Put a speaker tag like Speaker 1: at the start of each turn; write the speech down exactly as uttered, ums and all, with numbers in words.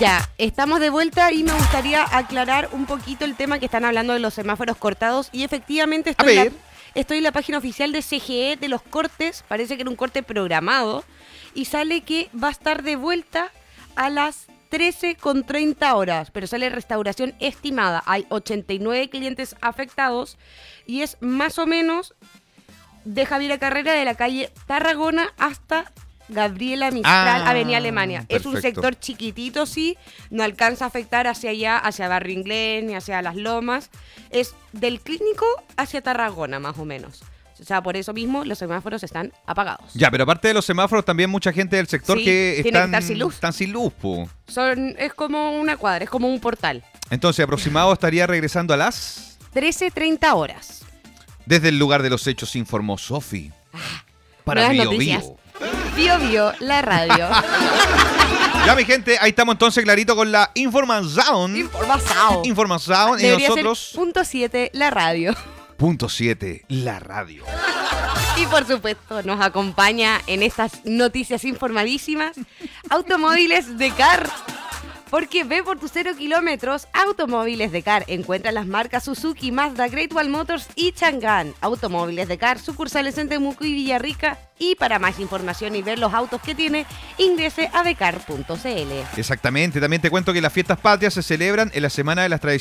Speaker 1: Ya, estamos de vuelta y me gustaría aclarar un poquito el tema que están hablando de los semáforos cortados. Y efectivamente estoy,
Speaker 2: A
Speaker 1: en
Speaker 2: ver.
Speaker 1: la, estoy en la página oficial de C G E de los cortes. Parece que era un corte programado. Y sale que va a estar de vuelta a las trece con treinta horas. Pero sale restauración estimada. Hay ochenta y nueve clientes afectados. Y es más o menos de Javiera Carrera de la calle Tarragona hasta Gabriela Mistral,
Speaker 2: Ah,
Speaker 1: Avenida Alemania. Es un
Speaker 2: perfecto.
Speaker 1: sector chiquitito, sí, no alcanza a afectar hacia allá, hacia Barrio Inglés, ni hacia Las Lomas. Es del Clínico hacia Tarragona, más o menos. O sea, por eso mismo los semáforos están apagados.
Speaker 2: Ya, pero aparte de los semáforos, también mucha gente del sector
Speaker 1: Sí,
Speaker 2: que
Speaker 1: tiene que
Speaker 2: están,
Speaker 1: estar sin luz.
Speaker 2: están sin luz, po.
Speaker 1: Son, es como una cuadra, es como un portal.
Speaker 2: Entonces, aproximado estaría regresando a las...
Speaker 1: trece treinta horas.
Speaker 2: Desde el lugar de los hechos informó Sofi. Para
Speaker 1: Nuevas
Speaker 2: Bio
Speaker 1: noticias.
Speaker 2: Bio.
Speaker 1: Bio Bio, la radio.
Speaker 2: Ya, mi gente, ahí estamos entonces clarito con la información.
Speaker 1: Información.
Speaker 2: Información y
Speaker 1: Debería
Speaker 2: nosotros...
Speaker 1: ser punto siete, la radio.
Speaker 2: Punto siete, la radio.
Speaker 1: Y por supuesto nos acompaña en estas noticias informadísimas Automóviles de Car. Porque ve por tus cero kilómetros, Automóviles de Car. Encuentra las marcas Suzuki, Mazda, Great Wall Motors y Chang'an. Automóviles de Car, sucursales en Temuco y Villarrica. Y para más información y ver los autos que tiene, ingrese a decar punto c l.
Speaker 2: Exactamente, también te cuento que las fiestas patrias se celebran en la Semana de las Tradiciones